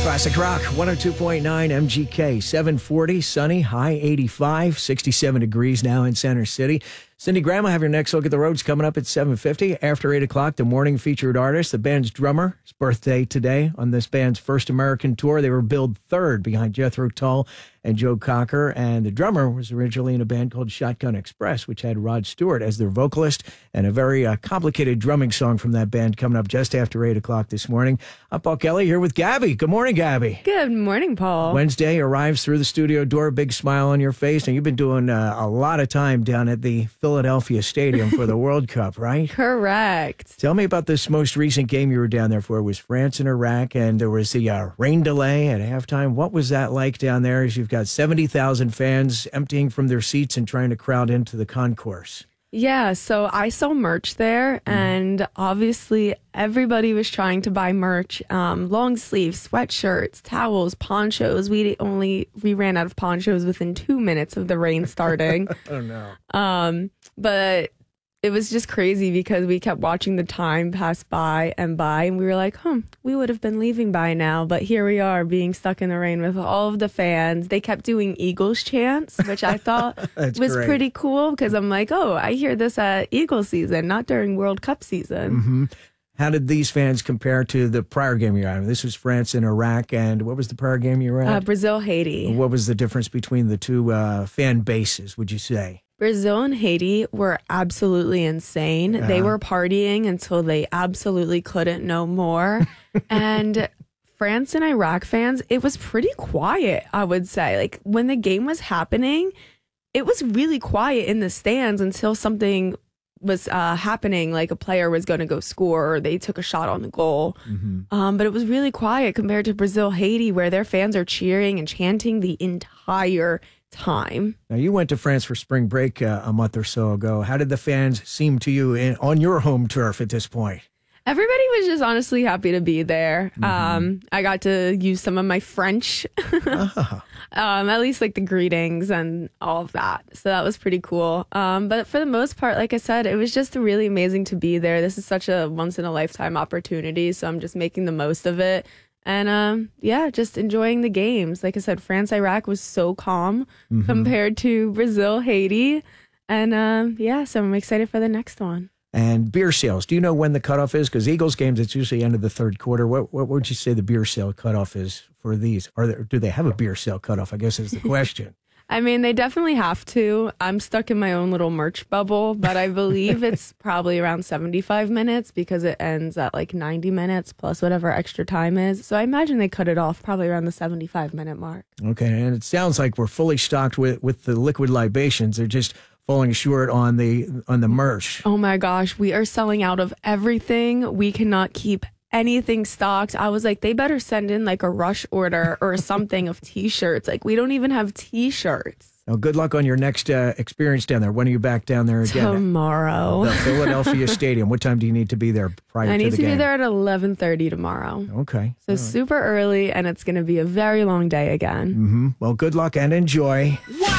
Classic Rock, 102.9 MGK, 740, sunny, high 85, 67 degrees now in Center City. Cindy Graham will have your next look at the roads coming up at 7:50. After 8 o'clock, the morning featured artist, the band's drummer. His birthday today on this band's first American tour. They were billed third behind Jethro Tull and Joe Cocker. And the drummer was originally in a band called Shotgun Express, which had Rod Stewart as their vocalist. And a very complicated drumming song from that band coming up just after 8 o'clock this morning. I'm Paul Kelly here with Gabby. Good morning, Gabby. Good morning, Paul. Wednesday arrives through the studio door, big smile on your face. And you've been doing a lot of time down at the Philadelphia Stadium for the World Cup, right? Correct. Tell me about this most recent game you were down there for. It was France and Iraq, and there was the rain delay at halftime. What was that like down there as you've got 70,000 fans emptying from their seats and trying to crowd into the concourse? Yeah, so I saw merch there, and obviously everybody was trying to buy merch, long sleeves, sweatshirts, towels, ponchos. We ran out of ponchos within 2 minutes of the rain starting. Oh, no. But it was just crazy because we kept watching the time pass by, and we were like, we would have been leaving by now. But here we are being stuck in the rain with all of the fans. They kept doing Eagles chants, which I thought was great. Pretty cool because I'm like, I hear this at Eagle season, not during World Cup season. Mm-hmm. How did these fans compare to the prior game you were at? This was France and Iraq, and what was the prior game you were at? Brazil, Haiti. What was the difference between the two fan bases, would you say? Brazil and Haiti were absolutely insane. They were partying until they absolutely couldn't no more. And France and Iraq fans, it was pretty quiet, I would say. Like when the game was happening, it was really quiet in the stands until something was happening, like a player was going to go score or they took a shot on the goal. Mm-hmm. But it was really quiet compared to Brazil, Haiti, where their fans are cheering and chanting the entire time. Now, you went to France for spring break a month or so ago. How did the fans seem to you on your home turf at this point? Everybody was just honestly happy to be there. Mm-hmm. I got to use some of my French, at least like the greetings and all of that. So that was pretty cool. But for the most part, like I said, it was just really amazing to be there. This is such a once in a lifetime opportunity. So I'm just making the most of it. And just enjoying the games. Like I said, France, Iraq was so calm compared to Brazil, Haiti. And so I'm excited for the next one. And beer sales. Do you know when the cutoff is? Because Eagles games, it's usually end of the third quarter. What would you say the beer sale cutoff is for these? Do they have a beer sale cutoff, I guess is the question. I mean, they definitely have to. I'm stuck in my own little merch bubble, but I believe it's probably around 75 minutes because it ends at like 90 minutes plus whatever extra time is. So I imagine they cut it off probably around the 75-minute mark. Okay, and it sounds like we're fully stocked with the liquid libations. They're just falling short on the merch. Oh my gosh, we are selling out of everything. We cannot keep anything stocked. I was like, they better send in like a rush order or something of t-shirts. Like we don't even have t-shirts. Well, good luck on your next experience down there. When are you back down there again? Tomorrow. The Philadelphia Stadium. What time do you need to be there prior to the game? I need to be there at 11:30 tomorrow. Okay. So super early, and it's going to be a very long day again. Mm-hmm. Well, good luck and enjoy.